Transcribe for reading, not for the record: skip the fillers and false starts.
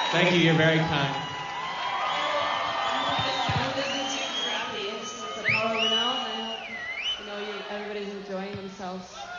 Thank you. You're very kind. I hope this isn't too crappy. It's the power went out, and I hope everybody's enjoying themselves.